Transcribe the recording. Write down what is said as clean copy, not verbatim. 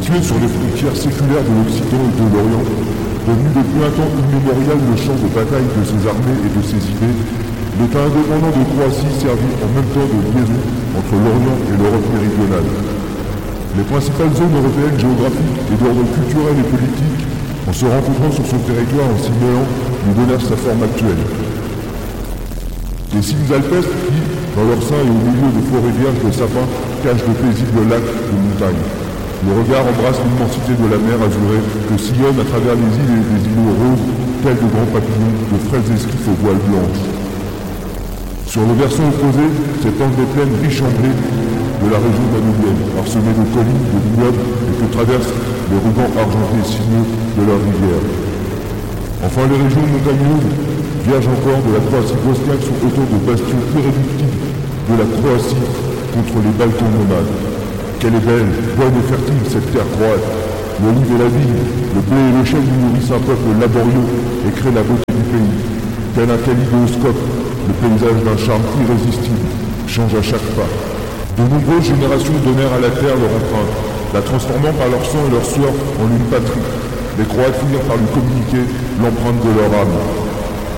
Situé sur les frontières séculaires de l'Occident et de l'Orient, devenu depuis un temps immémorial le champ de bataille de ses armées et de ses idées, l'État indépendant de Croatie servit en même temps de liaison entre l'Orient et l'Europe méridionale. Les principales zones européennes géographiques et d'ordre culturel et politique, en se rencontrant sur son territoire en s'y mêlant, lui donnèrent sa forme actuelle. Les cimes alpestres qui, dans leur sein et au milieu de forêts vierges de sapins, cachent de paisibles lacs de montagnes. Le regard embrasse l'immensité de la mer azurée que sillonnent à travers les îles et les îlots roses, tels de grands papillons, de frêles esquifs aux voiles blanches. Sur le versant opposé s'étendent des plaines riches en blé de la région danubienne, parsemées de collines, de vignobles et que traversent les rubans argentés et sinueux de leur rivière. Enfin, les régions montagneuses, vierges encore de la Croatie bosniaque, sont autant de bastions irréductibles de la Croatie contre les Balkans nomades. Quelle est belle, bonne et fertile cette terre croate. L'olive et la vigne, le blé et le chêne y nourrissent un peuple laborieux et créent la beauté du pays. Tel un kaléidoscope, le paysage d'un charme irrésistible change à chaque pas. De nombreuses générations donnèrent à la terre leur empreinte, la transformant par leur sang et leur sueur en une patrie. Les Croates finirent par lui communiquer l'empreinte de leur âme.